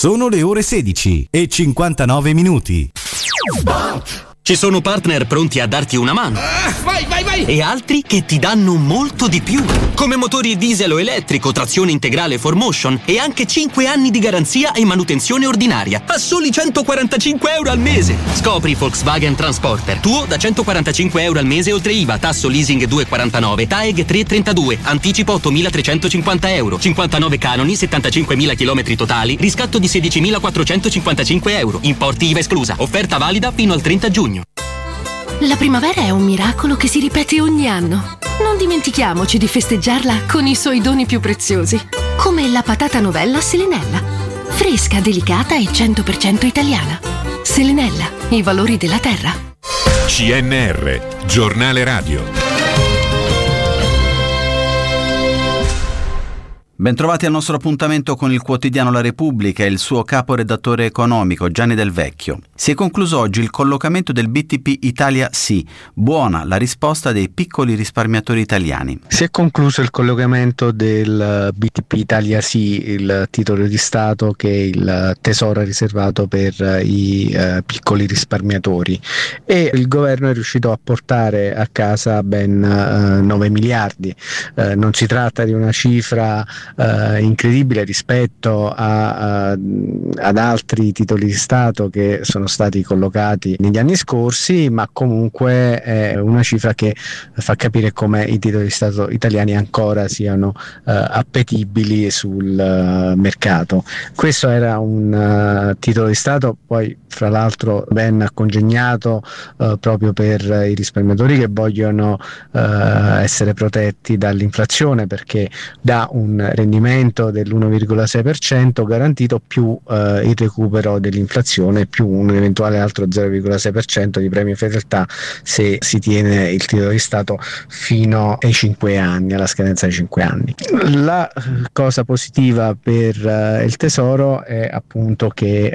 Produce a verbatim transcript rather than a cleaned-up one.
Sono le ore sedici e cinquantanove minuti. Ci sono partner pronti a darti una mano. Ah, vai, vai, vai! E altri che ti danno molto di più. Come motori diesel o elettrico, trazione integrale four motion e anche cinque anni di garanzia e manutenzione ordinaria. A soli centoquarantacinque euro al mese. Scopri Volkswagen Transporter. Tuo da centoquarantacinque euro al mese oltre I V A, tasso leasing due virgola quarantanove, T A E G tre virgola trentadue, anticipo ottomilatrecentocinquanta euro, cinquantanove canoni, settantacinquemila chilometri totali, riscatto di sedicimilaquattrocentocinquantacinque euro, importi I V A esclusa. Offerta valida fino al trenta giugno. La primavera è un miracolo che si ripete ogni anno. Non dimentichiamoci di festeggiarla con i suoi doni più preziosi, come la patata novella Selenella. Fresca, delicata e cento per cento italiana. Selenella, i valori della terra. C N R, giornale radio. Bentrovati al nostro appuntamento con il quotidiano La Repubblica e il suo caporedattore economico Gianni Del Vecchio. Si è concluso oggi il collocamento del B T P Italia Sì. Buona la risposta dei piccoli risparmiatori italiani. Si è concluso il collocamento del B T P Italia Sì, il titolo di Stato che è il tesoro riservato per i eh, piccoli risparmiatori, e il governo è riuscito a portare a casa ben eh, nove miliardi. Eh, non si tratta di una cifra Uh, incredibile rispetto a, a, ad altri titoli di Stato che sono stati collocati negli anni scorsi, ma comunque è una cifra che fa capire come i titoli di Stato italiani ancora siano uh, appetibili sul uh, mercato. Questo era un uh, titolo di Stato poi fra l'altro ben accongegnato uh, proprio per i risparmiatori che vogliono uh, essere protetti dall'inflazione, perché dà un rendimento dell'uno virgola sei per cento garantito più eh, il recupero dell'inflazione più un eventuale altro zero virgola sei per cento di premio fedeltà se si tiene il titolo di Stato fino ai cinque anni, alla scadenza dei cinque anni. La cosa positiva per eh, il Tesoro è appunto che